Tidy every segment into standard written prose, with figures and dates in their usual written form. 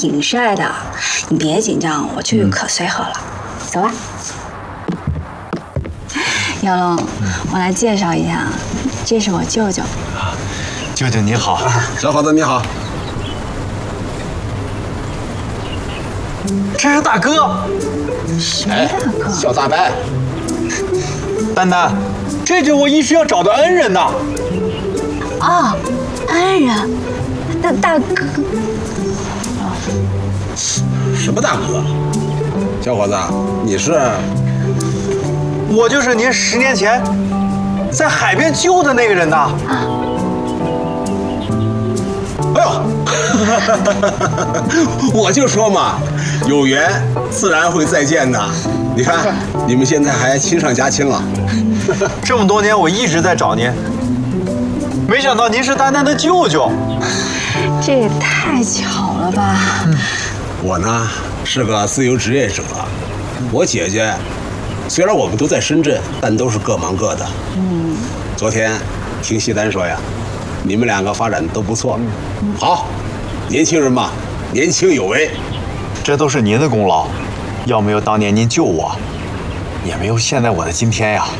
挺帅的。你别紧张，我去可随和了。走吧。姚龙，我来介绍一下，这是我舅舅。 舅舅你好， 小伙子你好。 这是大哥。 什么大哥？ 小大白。 丹丹，这就是我一直要找的恩人呐。 哦，恩人，大哥。 什么大哥？小伙子，你是？ 我就是您10年前在海边救的那个人呐。 哎呦，我就说嘛，有缘自然会再见的。你看，你们现在还亲上加亲了。 这么多年我一直在找您，没想到您是丹丹的舅舅。 这也太巧了吧！ 我呢是个自由职业者，我姐姐虽然我们都在深圳，但都是各忙各的。昨天听西单说呀，你们2个发展都不错。好，年轻人嘛，年轻有为。 这都是您的功劳，要没有当年您救我，也没有现在我的今天呀。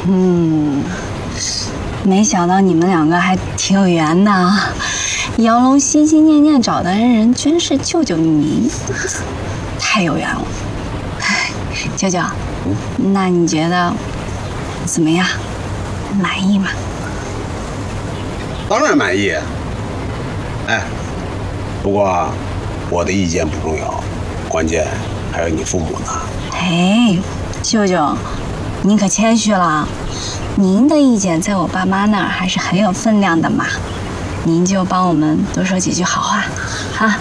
没想到你们2个还挺有缘的啊！姚龙心心念念找的恩人，居然是舅舅您，太有缘了。舅舅，那你觉得怎么样？满意吗？ 当然满意。哎，不过我的意见不重要，关键还有你父母呢。 哎，舅舅，您可谦虚了。您的意见在我爸妈那儿还是很有分量的嘛，您就帮我们多说几句好话，啊。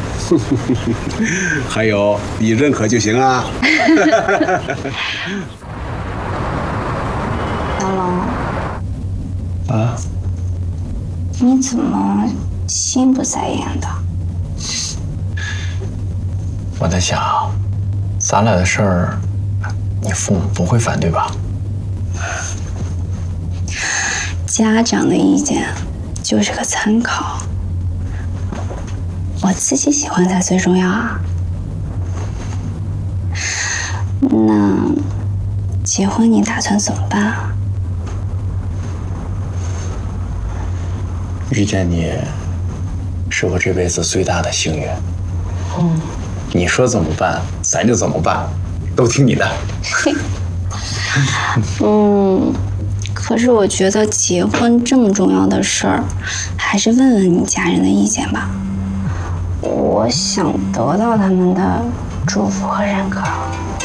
还有你认可就行啊。 姚龙， 啊？ 你怎么心不在焉的？ 我在想，咱俩的事儿，你父母不会反对吧？ 家长的意见就是个参考，我自己喜欢才最重要啊。那结婚你打算怎么办啊？ 遇见你，是我这辈子最大的幸运。你说怎么办，咱就怎么办，都听你的。 可是我觉得结婚这么重要的事儿，还是问问你家人的意见吧。我想得到他们的祝福和认可。